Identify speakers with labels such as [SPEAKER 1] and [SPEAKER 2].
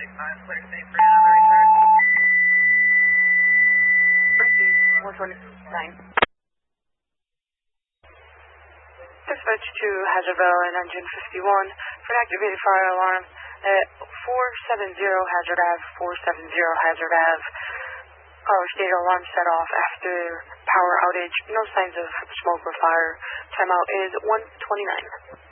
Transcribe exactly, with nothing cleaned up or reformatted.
[SPEAKER 1] Proceed, one twenty-nine. Dispatch to Hazardville and Engine fifty-one for an activated fire alarm at four seventy Hazard Ave, four seventy Hazard Ave. Power state alarm set off after power outage. No signs of smoke or fire. Timeout is one twenty-nine.